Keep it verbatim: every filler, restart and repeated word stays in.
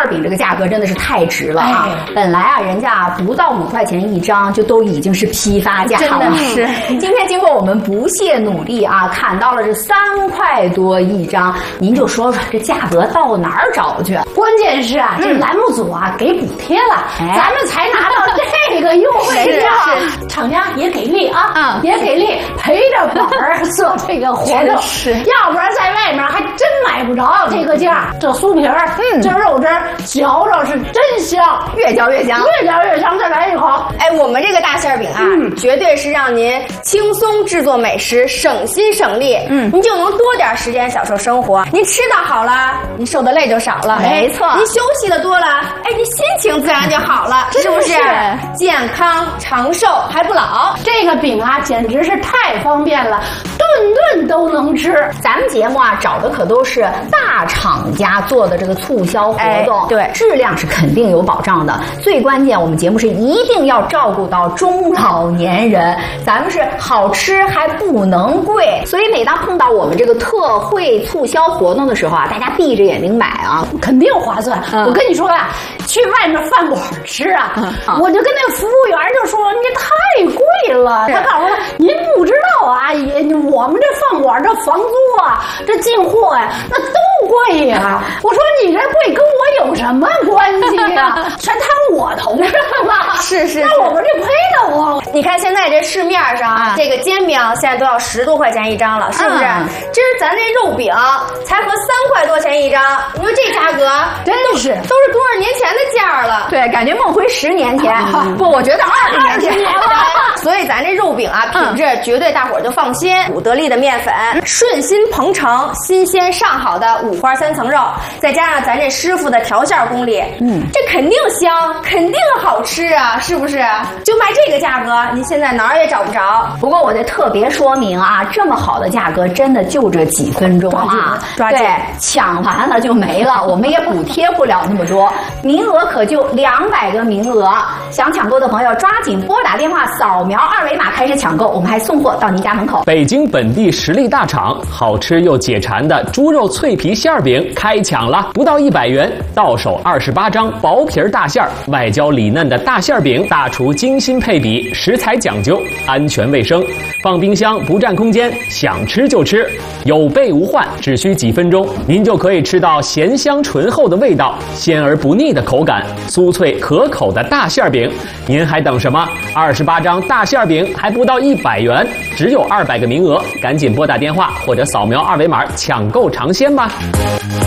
馅饼这个价格真的是太值了啊！哎、本来啊，人家不到五块钱一张就都已经是批发价了， 真的是。 今天经过我们不懈努力啊，砍到了这三块多一张，您就说说这价格到哪儿找去？ 关键是啊，这栏目组啊、嗯、给补贴了，哎、咱们才拿到这个优惠价，厂家也给力啊，嗯、也给力，赔着本儿做这个活动， 是， 要不然在外面还真买不着这个价。这酥皮儿，嗯，这肉汁儿，嚼着是真香， 越嚼越香， 越嚼越香。再来一口， 哎，我们这个大馅饼啊，嗯、绝对是让您轻松制作美食，省心省力，嗯，您就能多点时间享受生活。您吃的好了，您受的累就少了， 没错。 您休息的多了，哎，您心情自然就好了，是不是？健康长寿还不老。 这个饼啊，简直是太方便了，顿顿都能吃。 咱们节目啊，找的可都是大厂家做的这个促销活动， 哎、对， 质量是肯定有保障的。最关键，我们节目是一定要照顾到中老年人，咱们是好吃还不能贵，所以每当碰到我们这个特惠促销活动的时候啊，大家闭着眼睛买啊， 肯定划算。嗯、我跟你说啊，去外面饭馆吃啊，嗯、我就跟那个服务员就说你这太贵了，他告诉我您不知道啊，也我们这饭馆这房租啊，这进货呀、啊，那都贵呀、啊。我说你这贵跟我有什么关系呀、啊？全摊我头上了。 是是， 那我们这亏得慌。 你看现在这市面上啊，这个煎饼现在都要十多块钱一张了，是不是？ 嗯、 这是咱这肉饼才合三块多钱一张，你说这价格真是都是多少年前的价了？ 对，感觉梦回十年前，嗯、不，我觉得二十年前了。 所以咱这肉饼啊，品质绝对大伙儿就放心。古得力的面粉，顺心蓬成，新鲜上好的五花三层肉，再加上咱这师傅的调馅功力，嗯，这肯定香，肯定好吃啊，是不是？就卖这个价格，您现在哪儿也找不着。 不过我得特别说明啊，这么好的价格，真的就这几分钟啊， 抓紧， 对，抢完了就没了，我们也补贴不了那么多，名额可就两百个名额，想抢购的朋友抓紧拨打电话，扫描二维码开始抢购，我们还送货到您家门口。 北京本地实力大厂，好吃又解馋的猪肉脆皮馅饼开抢了，不到一百元，到手二十八张薄皮大馅儿，外焦里嫩的大馅饼，大厨精心配比，食材讲究，安全卫生，放冰箱不占空间，想吃就吃，有备无患，只需几分钟，您就可以吃到咸香醇厚的味道，鲜而不腻的口感，酥脆可口的大馅饼，您还等什么？二十八张大馅饼还不到一百元，只有二百个名额，赶紧拨打电话或者扫描二维码抢购尝鲜吧。